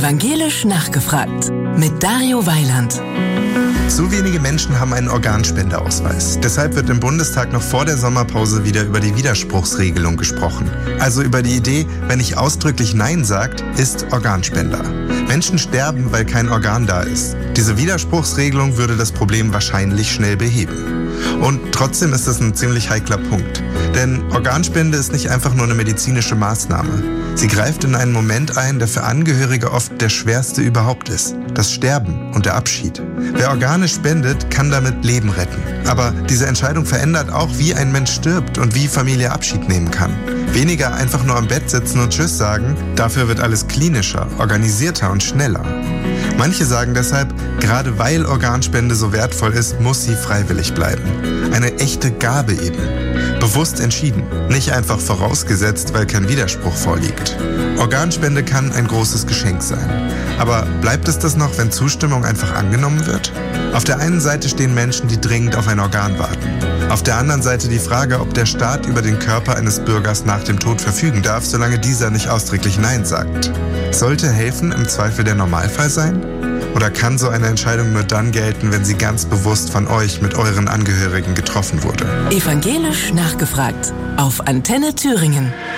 Evangelisch nachgefragt mit Dario Weiland. Zu wenige Menschen haben einen Organspendeausweis. Deshalb wird im Bundestag noch vor der Sommerpause wieder über die Widerspruchsregelung gesprochen. Also über die Idee, wer nicht ausdrücklich Nein sagt, ist Organspender. Menschen sterben, weil kein Organ da ist. Diese Widerspruchsregelung würde das Problem wahrscheinlich schnell beheben. Und trotzdem ist das ein ziemlich heikler Punkt. Denn Organspende ist nicht einfach nur eine medizinische Maßnahme. Sie greift in einen Moment ein, der für Angehörige oft der schwerste überhaupt ist. Das Sterben und der Abschied. Wer Organe spendet, kann damit Leben retten. Aber diese Entscheidung verändert auch, wie ein Mensch stirbt und wie Familie Abschied nehmen kann. Weniger einfach nur am Bett sitzen und Tschüss sagen, dafür wird alles klinischer, organisierter und schneller. Manche sagen deshalb, gerade weil Organspende so wertvoll ist, muss sie freiwillig bleiben. Eine echte Gabe eben. Bewusst entschieden, nicht einfach vorausgesetzt, weil kein Widerspruch vorliegt. Organspende kann ein großes Geschenk sein. Aber bleibt es das noch, wenn Zustimmung einfach angenommen wird? Auf der einen Seite stehen Menschen, die dringend auf ein Organ warten. Auf der anderen Seite die Frage, ob der Staat über den Körper eines Bürgers nach dem Tod verfügen darf, solange dieser nicht ausdrücklich Nein sagt. Sollte helfen im Zweifel der Normalfall sein? Oder kann so eine Entscheidung nur dann gelten, wenn sie ganz bewusst von euch mit euren Angehörigen getroffen wurde? Evangelisch nachgefragt auf Antenne Thüringen.